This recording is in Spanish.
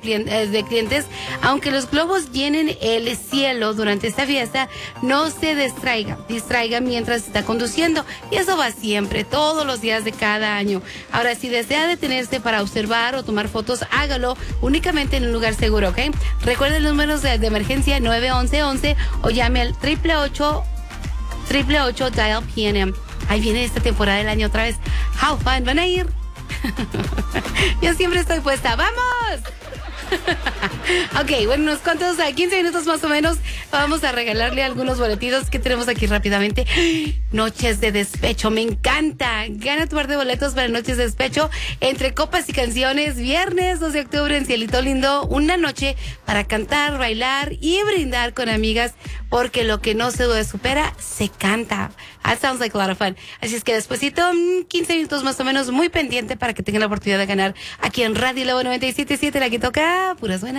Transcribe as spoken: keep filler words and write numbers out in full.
clientes, de clientes. Aunque los globos llenen el cielo durante esta fiesta, no se distraiga, distraiga mientras está conduciendo. Y eso va siempre, todos los días de cada año. Ahora, si desea detenerse para observar o tomar fotos, hágalo únicamente en un lugar seguro, ¿ok? Recuerde los números de, de emergencia nueve once once o llame al triple ocho triple ocho dial P N M. Ahí viene esta temporada del año otra vez. How fun, ¿van a ir? Yo siempre estoy puesta. ¡Vamos! Ok, bueno, unos cuantos, a quince minutos más o menos, vamos a regalarle algunos boletitos que tenemos aquí rápidamente. Noches de despecho, me encanta. Gana tu par de boletos para Noches de Despecho entre copas y canciones. Viernes dos de octubre en Cielito Lindo. Una noche para cantar, bailar y brindar con amigas, porque lo que no se supera, se canta. That sounds like a lot of fun. Así es que despuesito, quince minutos más o menos, muy pendiente para que tengan la oportunidad de ganar aquí en Radio Lobo noventa y siete punto siete, la que toca puras buenas.